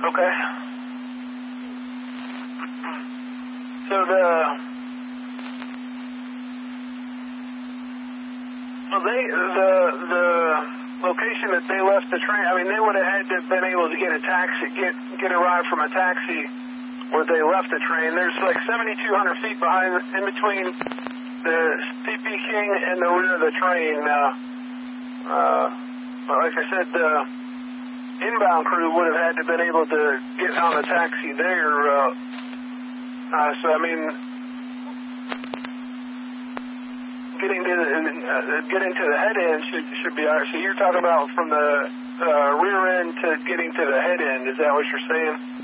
Okay. So the location that they left the train, I mean, they would have had to have been able to get a taxi, get a ride from a taxi where they left the train. There's like 7,200 feet behind, in between the CP King and the rear of the train. Like I said, the inbound crew would have had to been able to get on the taxi there. So I mean, getting to the head end should be all right. So you're talking about from the rear end to getting to the head end. Is that what you're saying?